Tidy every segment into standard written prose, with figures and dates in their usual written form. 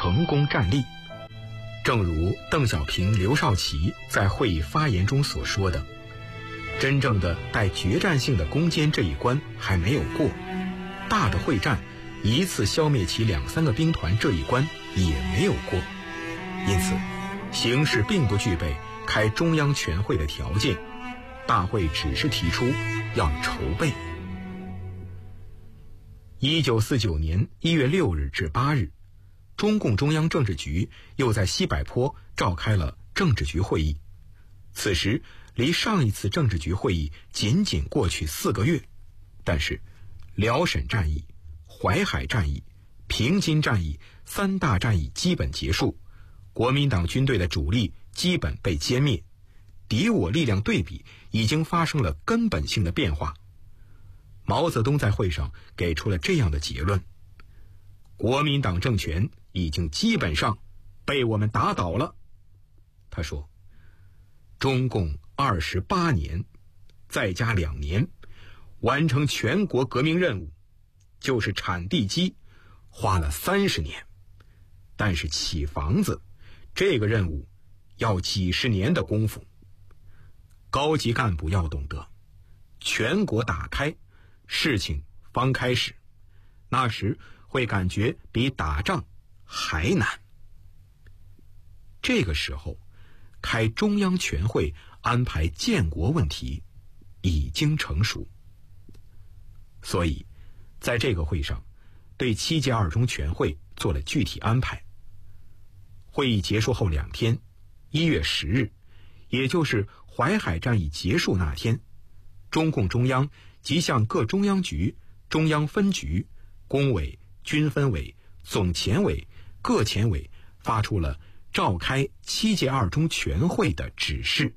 成功战例。正如邓小平、刘少奇在会议发言中所说的，真正的带决战性的攻坚这一关还没有过，大的会战一次消灭其2-3个兵团这一关也没有过，因此形势并不具备开中央全会的条件，大会只是提出要筹备。1949年1月6日至8日，中共中央政治局又在西柏坡召开了政治局会议。此时离上一次政治局会议仅仅过去4个月，但是辽沈战役、淮海战役、平津战役3大战役基本结束，国民党军队的主力基本被歼灭，敌我力量对比已经发生了根本性的变化。毛泽东在会上给出了这样的结论：国民党政权已经基本上被我们打倒了。他说，中共28年再加2年完成全国革命任务，就是铲地基花了30年，但是起房子这个任务要几十年的功夫。高级干部要懂得，全国打开，事情方开始，那时会感觉比打仗还难。这个时候开中央全会安排建国问题已经成熟，所以在这个会上对7届2中全会做了具体安排。会议结束后2天，1月10日，也就是淮海战役结束那天，中共中央即向各中央局、中央分局、工委、军分委、总前委、各前委发出了召开7届2中全会的指示。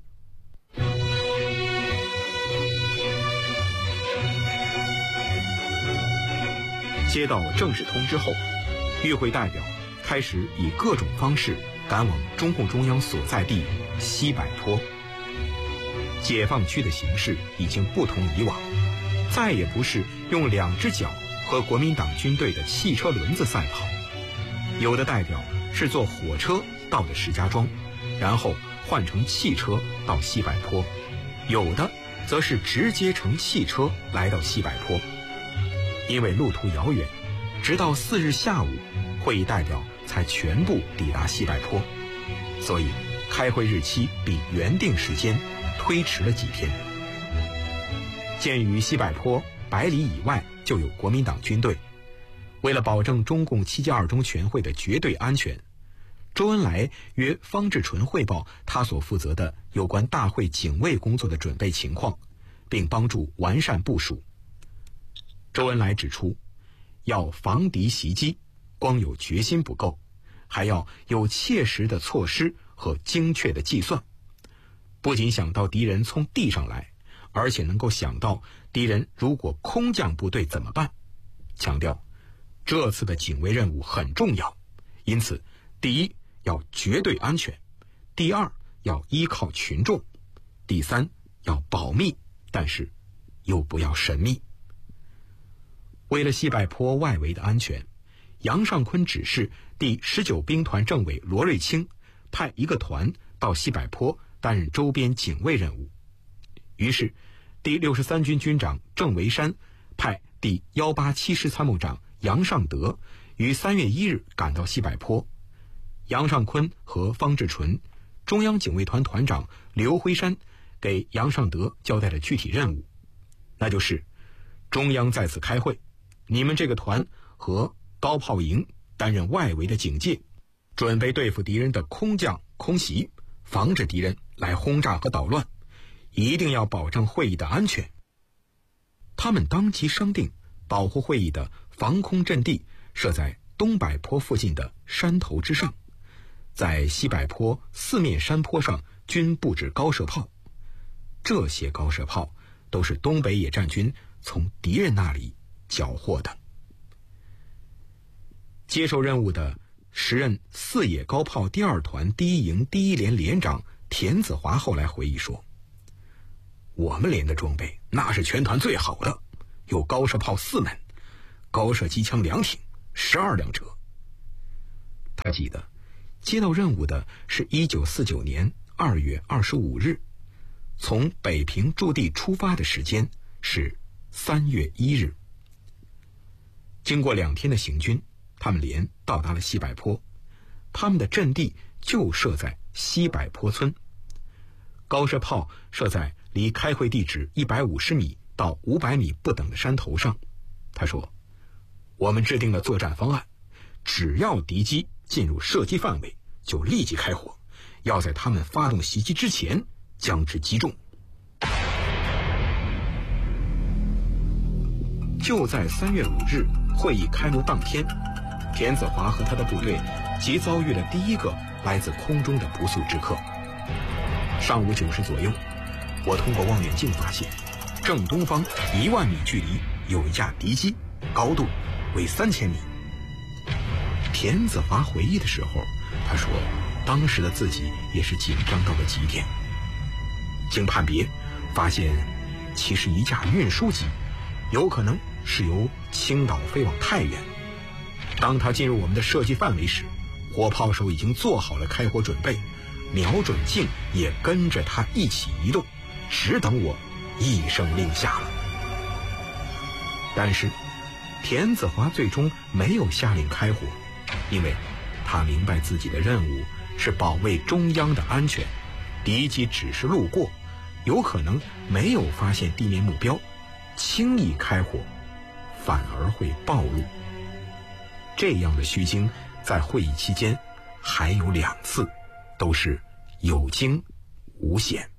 接到正式通知后，与会代表开始以各种方式赶往中共中央所在地西柏坡。解放区的形势已经不同以往，再也不是用2只脚和国民党军队的汽车轮子赛跑，有的代表是坐火车到的石家庄，然后换乘汽车到西柏坡，有的则是直接乘汽车来到西柏坡。因为路途遥远，直到4日下午，会议代表才全部抵达西柏坡，所以开会日期比原定时间推迟了几天。鉴于西柏坡100里以外就有国民党军队，为了保证中共7届2中全会的绝对安全，周恩来约方志纯汇报他所负责的有关大会警卫工作的准备情况，并帮助完善部署。周恩来指出，要防敌袭击，光有决心不够，还要有切实的措施和精确的计算。不仅想到敌人从地上来，而且能够想到敌人如果空降部队怎么办。强调这次的警卫任务很重要，因此第一要绝对安全，第二要依靠群众，第三要保密，但是又不要神秘。为了西柏坡外围的安全，杨尚昆指示第19兵团政委罗瑞卿派一个团到西柏坡担任周边警卫任务。于是第63军军长郑维山派第187师参谋长杨尚德于3月1日赶到西柏坡。杨尚昆和方志纯、中央警卫团团长刘辉山给杨尚德交代了具体任务，那就是中央在此开会，你们这个团和高炮营担任外围的警戒，准备对付敌人的空降空袭，防止敌人来轰炸和捣乱，一定要保证会议的安全。他们当即商定保护会议的防空阵地设在东柏坡附近的山头之上，在西柏坡4面山坡上均布置高射炮，这些高射炮都是东北野战军从敌人那里缴获的。接受任务的时任4野高炮第2团第1营第1连连长田子华后来回忆说，我们连的装备那是全团最好的，有高射炮4门，高射机枪2挺，12辆车。 他记得接到任务的是1949年2月25日，从北平驻地出发的时间是3月1日。经过2天的行军，他们连到达了西柏坡，他们的阵地就设在西柏坡村。高射炮设在离开会地址150米到500米不等的山头上。他说，我们制定了作战方案，只要敌机进入射击范围就立即开火，要在他们发动袭击之前将之击中。就在3月5日会议开幕当天，田子华和他的部队即遭遇了第一个来自空中的不速之客。上午9时左右，我通过望远镜发现，正东方1万米距离有一架敌机，高度为3000米。田子华回忆的时候，他说当时的自己也是紧张到了极点。经判别发现其实一架运输机，有可能是由青岛飞往太原。当他进入我们的射击范围时，火炮手已经做好了开火准备，瞄准镜也跟着他一起移动，只等我一声令下了。但是田子华最终没有下令开火，因为他明白自己的任务是保卫中央的安全，敌机只是路过，有可能没有发现地面目标，轻易开火反而会暴露。这样的虚惊在会议期间还有2次，都是有惊无险。